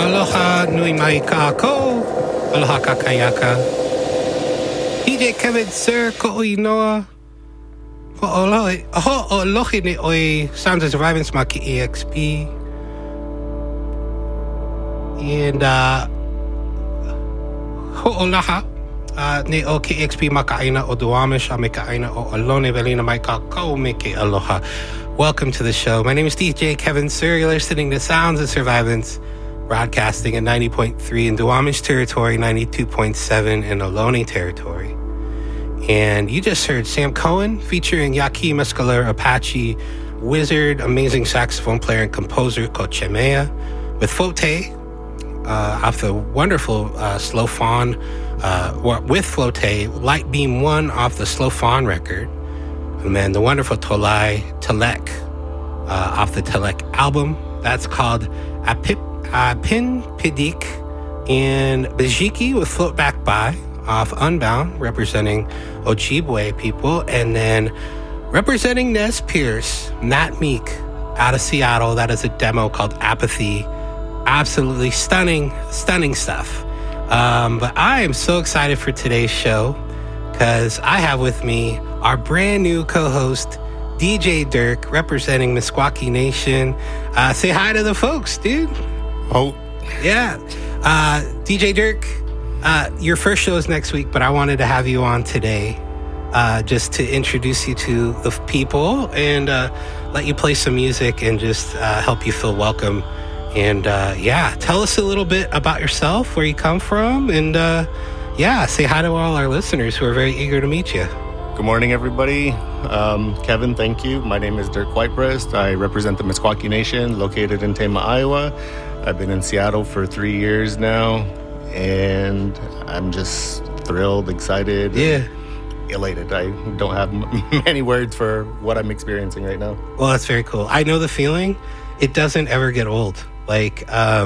Aloha nui mai kako. Aloha kakayaka. DJ Kevin Sir ko'oi noa. Ho'olohi ne oi Sounds of Survivance ma ki EXP. And ho'olaha ne o ki EXP ma ka'aina o Duwamish a me ka'aina o Alone Velina mai kako me ke aloha. Welcome to the show. My name is DJ Kevin Sir. You're listening to Sounds of Survivance, broadcasting at 90.3 in Duwamish territory, 92.7 in Ohlone territory. And you just heard Sam Cohen featuring Yaqui Mescaler Apache Wizard, amazing saxophone player and composer Cochemea, with Flote off the wonderful Slow Fawn, with Flote, Light Beam 1 off the Slow Fawn record. And then the wonderful Tolai Telek off the Telek album. That's called Apin Pidik, and Bajiki with Float Back By off Unbound, representing Ojibwe people. And then representing Nez Pierce, Nat Meek out of Seattle. That is a demo called Apathy. Absolutely stunning stuff. But I am so excited for today's show because I have with me our brand new co-host, DJ Dirk, representing Meskwaki Nation. Say hi to the folks, dude. Oh. Yeah. DJ Dirk, your first show is next week, but I wanted to have you on today just to introduce you to the people and let you play some music and just help you feel welcome. And tell us a little bit about yourself, where you come from, and say hi to all our listeners who are very eager to meet you. Good morning, everybody. Kevin, thank you. My name is Dirk Whitebreast. I represent the Meskwaki Nation, located in Tama, Iowa. I've been in Seattle for 3 years now, and I'm just thrilled, excited, elated. I don't have many words for what I'm experiencing right now. Well, that's very cool. I know the feeling. It doesn't ever get old. Like,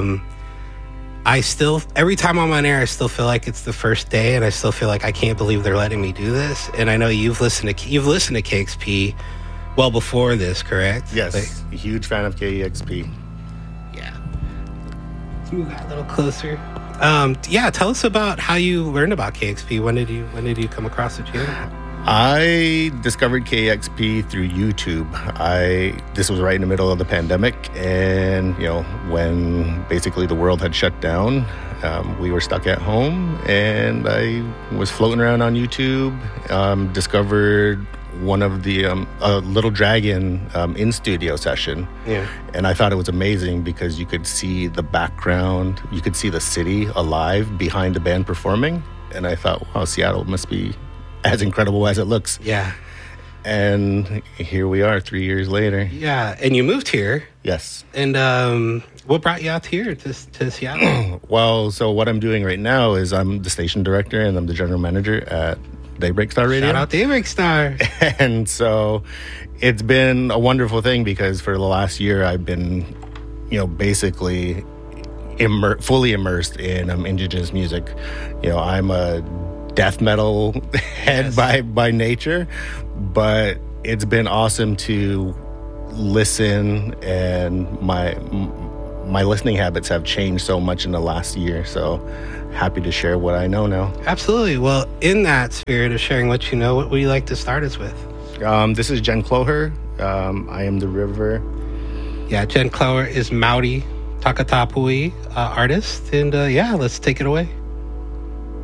every time I'm on air, I still feel like it's the first day, and I still feel like I can't believe they're letting me do this. And I know you've listened to KXP well before this, correct? Yes, a huge fan of KEXP. Yeah. Move that a little closer. Tell us about how you learned about KXP. When did you come across the channel? I discovered KXP through YouTube. This was right in the middle of the pandemic, and when basically the world had shut down, we were stuck at home, and I was floating around on YouTube, discovered one of the Little Dragon in studio session, and I thought it was amazing because you could see the background, you could see the city alive behind the band performing, and I thought, wow, Seattle must be as incredible as it looks. Yeah. And here we are 3 years later. Yeah. And you moved here. Yes. And what brought you out here to Seattle? Well, so what I'm doing right now is I'm the station director and I'm the general manager at Daybreak Star Radio. Shout out Daybreak Star. And so it's been a wonderful thing because for the last year I've been, basically fully immersed in indigenous music. I'm a death metal head by nature, but it's been awesome to listen, and my listening habits have changed so much in the last year, so happy to share what I know now. Absolutely. Well, in that spirit of sharing what you know, what would you like to start us with? This is Jen Cloher. I am the River. Yeah, Jen Cloher is Maori Takatapui artist, and let's take it away.